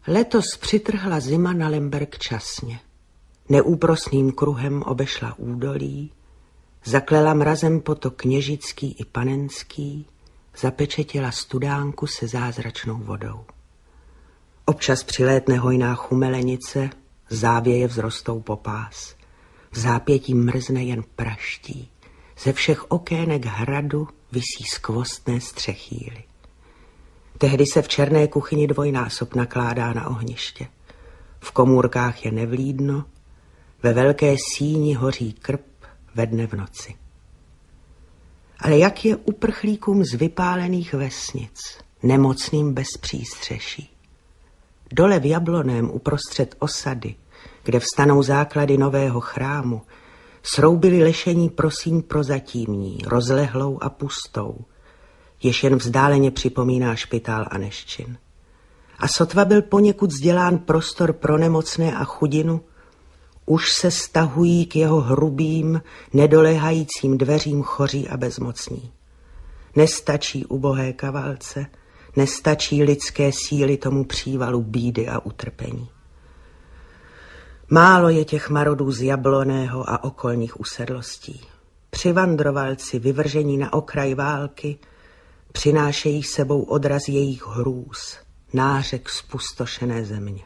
Letos přitrhla zima na Lemberg časně. Neúprosným kruhem obešla údolí, zaklela mrazem potok Kněžický i Panenský, zapečetila studánku se zázračnou vodou. Občas přilétne hojná chumelenice, závěje vzrostou popás. V zápětí mrzne jen praští. Ze všech okének hradu visí skvostné střechýly. Tehdy se v černé kuchyni dvojnásob nakládá na ohniště. V komůrkách je nevlídno, ve velké síni hoří krb ve dne v noci. Ale jak je uprchlíkům z vypálených vesnic, nemocným bez přístřeší? Dole v Jablonném uprostřed osady, kde vstanou základy nového chrámu, sroubili lešení prosím prozatímní, rozlehlou a pustou, jež jen vzdáleně připomíná špitál Aneščin. A sotva byl poněkud vzdělán prostor pro nemocné a chudinu, už se stahují k jeho hrubým, nedoléhajícím dveřím choří a bezmocní. Nestačí ubohé kavalce, nestačí lidské síly tomu přívalu bídy a utrpení. Málo je těch marodů z Jablonného a okolních usedlostí. Přivandrovalci vyvržení na okraj války přinášejí sebou odraz jejich hrůz, nářek zpustošené země.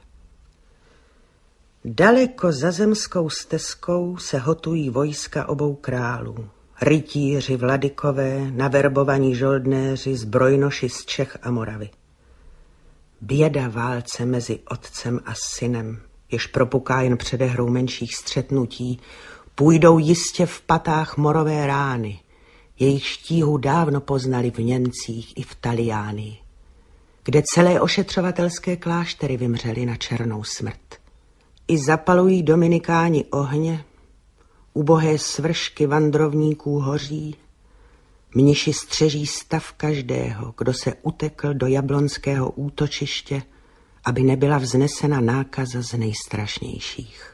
Daleko za zemskou stezkou se hotují vojska obou králů. Rytíři, vladykové, naverbovaní žoldnéři, zbrojnoši z Čech a Moravy. Běda válce mezi otcem a synem, jež propuká jen předehrou menších střetnutí, půjdou jistě v patách morové rány, jejich štíhu dávno poznali v Němcích i v Taliánii, kde celé ošetřovatelské kláštery vymřely na černou smrt. I zapalují dominikáni ohně, ubohé svršky vandrovníků hoří, mniši střeží stav každého, kdo se utekl do jablonského útočiště, aby nebyla vznesena nákaza z nejstrašnějších.